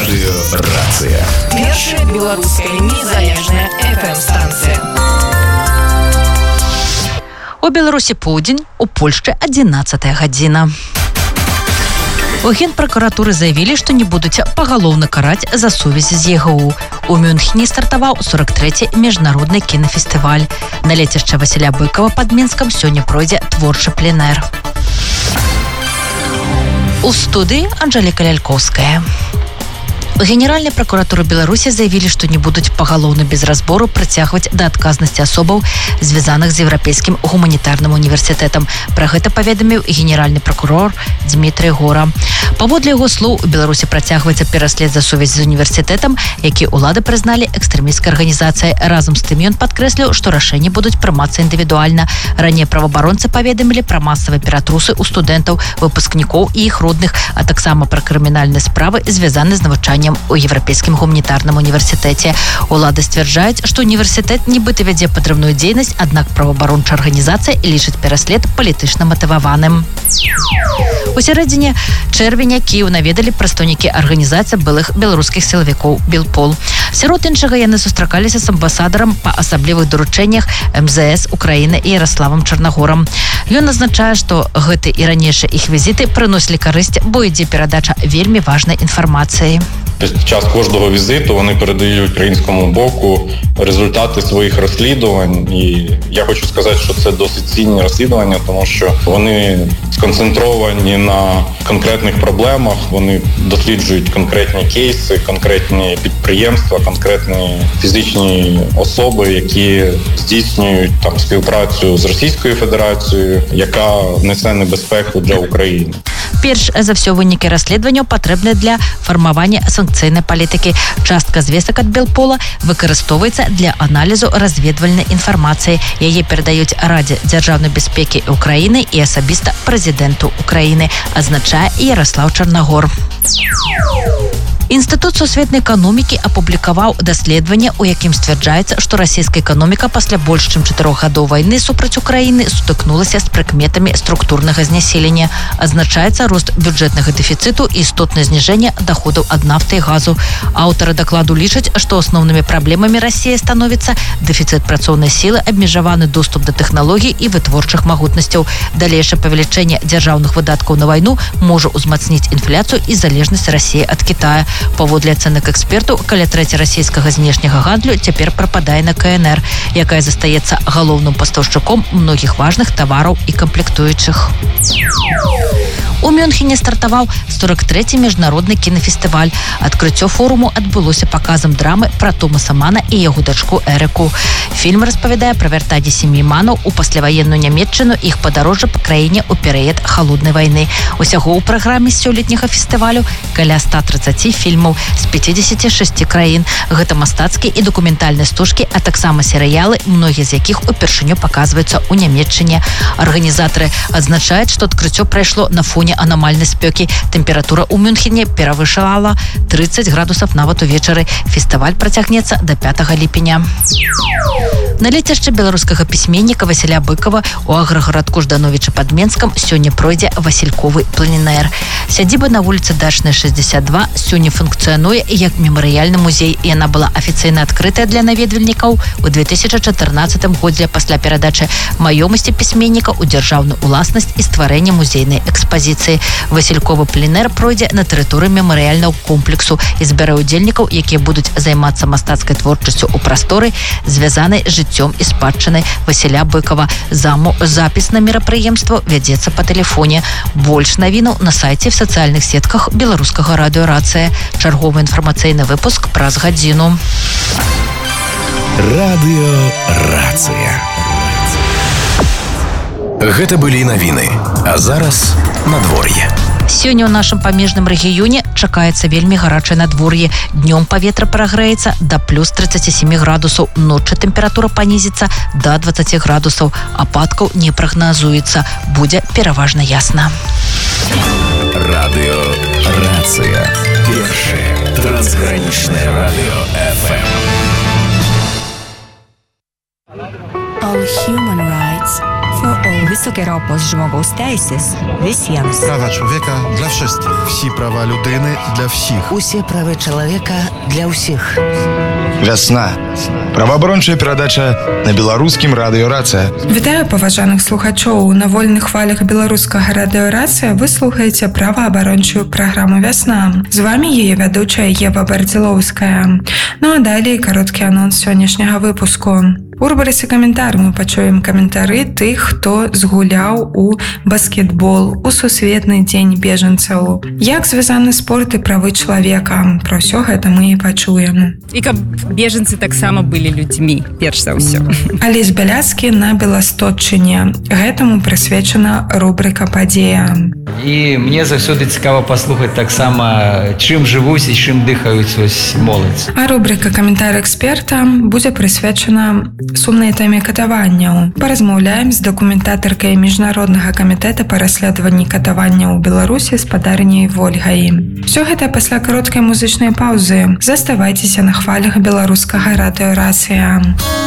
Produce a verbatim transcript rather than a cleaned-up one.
Радыёрацыя. Першая беларуская незалежная эф эм-станцыя. У Беларусі поўдзень, у Польшчы адзінаццатая гадзіна. У Генпракуратуры заявілі, што не будуць пагалоўна караць за сувязь з е гэ у. У Мюнхене стартаваў сорок трэці міжнародны кінафестываль. На лецішча Васіля Быкова пад Мінскам сёння пройдзе творчы пленэр. У студыі Анжэліка Лялькоўская. У Генеральнай пракуратуры Беларусі заявілі, што не будуць пагалоўна без разбору прыцягваць да адказнасці асобаў, звязаных з Еўрапейскім гуманітарным універсітэтам. Пра гэта паведаміў генеральны пракурор Дмітрый Гора. Паводле яго слоў, у Беларусі працягваецца пераслед за сувязь з універсітэтам, які ўлады прызналі экстрэмісцкай арганізацыяй. Разам з тым ён падкрэсліў, што рашэнні будуць прымацца індывідуальна. Раней праваабаронцы паведамілі пра масавыя ператрусы ў студэнтаў, выпускнікоў і іх родных, а таксама пра крымінальныя справы, звязаныя з навучаннем у Еўрапейскім гуманітарным універсітэце. Улады сцвярджаюць, што універсітэт нібыта вядзе падрыўную дзейнасць, аднак праваабарончая арганізацыя лічыць пераслед палітычна матываваным. У сярэдзіне чэрвеня Кіеў наведалі прадстаўнікі арганізацыі былых беларускіх сілавікоў Белпол. Сярод іншага яны сустракаліся з амбасадарам па асаблівых даручэннях эм зэ эс Украіны і Яраславам Чарнагорам. Ён азначае, што гэты і ранейшыя іх візіты прыносілі карысць, бо ідзе перадача вельмі важнай інфармацыі. Під час кожного візиту вони передають українському боку результати своїх розслідувань. І я хочу сказати, що це досить цінні розслідування, тому що вони сконцентровані на конкретних проблемах, вони досліджують конкретні кейси, конкретні підприємства, конкретні фізичні особи, які здійснюють там співпрацю з Російською Федерацією, яка несе небезпеку для України. Перш за ўсё вынікі расследаванняў патрэбныя для фармавання санкцыйнай палітыкі. Частка звестак ад Белпола выкарыстоўваецца для аналізу разведвальнай інфармацыі. Яе перадаюць Радзе дзяржаўнай бяспекі Украіны і асабіста прэзідэнту Украіны, азначае Яраслаў Чарнагор. Інстытут сусветнай эканомікі апублікаваў даследаванне, у якім сцвярджаецца, што расійская эканоміка пасля больш чым чатырох гадоў вайны супраць Украіны сутыкнулася з прыкметамі структурнага знясілення. Азначаецца рост бюджэтнага дэфіцыту і істотнае зніжэнне даходаў ад нафты і газу. Аўтары дакладу лічаць, што асноўнымі праблемамі Расіі становіцца дэфіцыт працоўнай сілы, абмежаваны доступ да тэхналогій і вытворчых магутнасцяў. Далейшае павелічэнне дзяржаўных выдаткаў на вайну можа ўзмацніць інфляцыю і залежнасць Расіі ад Кітая. Паводле ацэнак экспертаў, каля трэці расійскага знешняга гандлю цяпер прападае на ка эн эр, якая застаецца галоўным пастаўшчыком многіх важных тавараў і камплектуючых. У Мюнхене стартаваў сорок трэці міжнародны кінафестываль. Адкрыццё форуму адбылося паказам драмы пра Томаса Мана і яго дачку Эрыку. Фільм распавядае пра вяртанне сям'і Манаў у пасляваенную Нямецчыну і іх падарожжа па краіне ў перыяд халоднай вайны. Усяго ў праграме сёлетняга фестывалю каля ста трыццаці фільмаў з пяцідзесяці шасці краін. Гэта мастацкія і дакументальныя стужкі, а таксама серыялы, многія з якіх упершыню паказваюцца ў Нямецчыне. Арганізатары адзначаюць, што адкрыццё прайшло на фоне анамальнай спёкі. Тэмпература ў Мюнхене перавышала трыццаць градусаў нават увечары. Фестываль працягнецца да пятага ліпеня. На лецішчы беларускага пісьменніка Васіля Быкова у аграгарадку Ждановіча пад Менскам сёння пройдзе васільковы пленэр. Сядзіба на вуліцы Дачная, шэсцьдзесят два сёння функцыянуе як мемарыяльны музей. Яна была афіцыйна адкрытая для наведвальнікаў у две тысячы чатырнаццатым годзе пасля перадачы маёмасці пісьменніка ў дзяржаўную ўласнасць і стварэння музейнай экспазіцыі. Васільковы пленэр пройдзе на тэрыторыі мемарыяльнага комплексу і збярэ удзельнікаў, якія будуць займацца мастацкай творчасцю ў прасторы, звязанай з жыццём і спадчынай Васіля Быкова. Заму запіс на мерапрыемства вядзецца па тэлефоне. Больш навінаў на сайце в сацыяльных сетках беларускага радыёрацыя. Чарговы інфармацыйны выпуск праз гадзіну. Радыёрацыя. Гэта былі навіны. А зараз надвор'е. Сёння ў нашым памежным рэгіёне чакаецца вельмі гарачае надвор'е. Днём паветра прагрэецца да плюс трыццаці сямі градусаў, ноччу тэмпература панізіцца да дваццаці градусаў. Ападкаў не прагназуецца. Будзе пераважна ясна. Радыёрацыя. Першае трансгранічнае радыё эф эм. All human rights for all the Високі рост жмогоустейсис висянс. Права чоловіка для всіх. Всі права людини для всіх. Усе права чоловіка для всіх. Вясна. Праваабарончая перадача на беларускім радыё «Рацыя». Вітаю паважаных слухачоў. На вольных хвалях беларускага радыё «Рацыя» вы слухаеце праваабарончую праграму «Вясна». З вами яе вядучая Ева Бардзілоўская. Ну а далей кароткі анонс сённяшняга выпуску. У рубрыцы «Каментар» мы пачуем каментары тых, хто згуляў у баскетбол у сусветны дзень бежанцаў. Як звязаны спорт і правы чалавека? Пра ўсё гэта мы і пачуем. І каб бежанцы таксама былі людзьмі, перш за ўсё. Алесь Бяляцкі на Беластотчыне. Гэтаму прысвечана рубрыка «Падзея». І мне заўсёды цікава паслухаць таксама, чым жывуць і чым дыхаюць вось моладзь. А рубрыка «Каментар эксперта» будзе прысвечана сумнай тэме катаванняў. Паразмаўляем з дакументатаркай Міжнароднага камітэта па расследаванні катаванняў у Беларусі спадарняй Вольгай. Усё гэта пасля кароткай музычнай паўзы. Заставайцеся на хвалях беларускага радыё «Рацыя».